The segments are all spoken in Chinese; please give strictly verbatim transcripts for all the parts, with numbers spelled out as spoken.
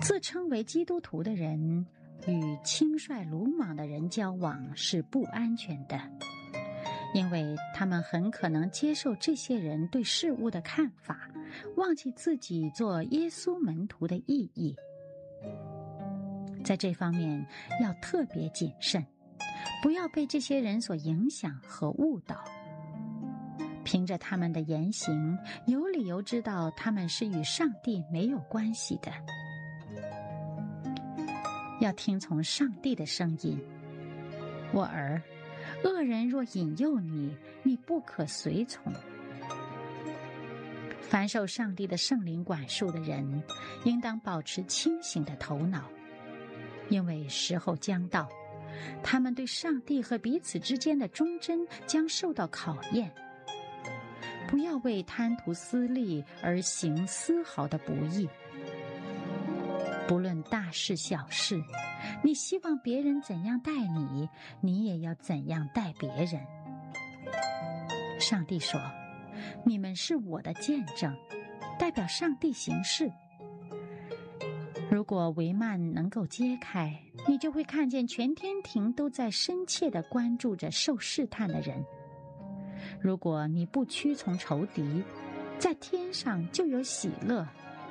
自称为基督徒的人与轻率鲁莽的人交往是不安全的，因为他们很可能接受这些人对事物的看法，忘记自己做耶稣门徒的意义。在这方面要特别谨慎，不要被这些人所影响和误导。凭着他们的言行，有理由知道他们是与上帝没有关系的。要听从上帝的声音。我儿，恶人若引诱你，你不可随从。凡受上帝的圣灵管束的人，应当保持清醒的头脑，因为时候将到，他们对上帝和彼此之间的忠贞将受到考验。不要为贪图私利而行丝毫的不义。不论大事小事，你希望别人怎样待你，你也要怎样待别人。上帝说，你们是我的见证，代表上帝行事。如果帷幔能够揭开，你就会看见全天庭都在深切地关注着受试探的人。如果你不屈从仇敌，在天上就有喜乐。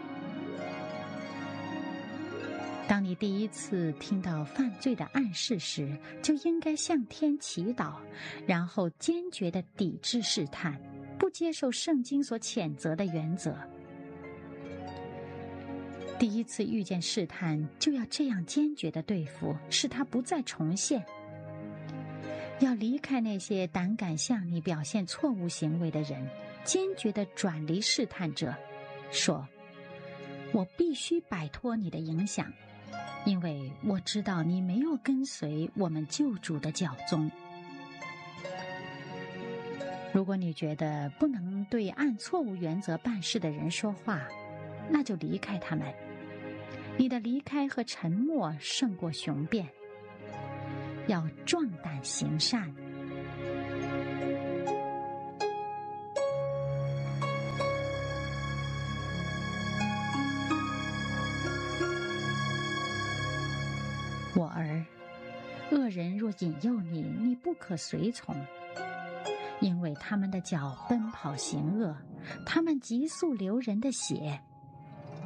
当你第一次听到犯罪的暗示时，就应该向天祈祷，然后坚决地抵制试探，不接受圣经所谴责的原则。第一次遇见试探，就要这样坚决地对付，使它不再重现。要离开那些胆敢向你表现错误行为的人，坚决地转离试探者，说，我必须摆脱你的影响，因为我知道你没有跟随我们救主的教宗。如果你觉得不能对按错误原则办事的人说话，那就离开他们。你的离开和沉默胜过雄辩。要壮胆行善。我儿，恶人若引诱你，你不可随从，因为他们的脚奔跑行恶，他们急速流人的血，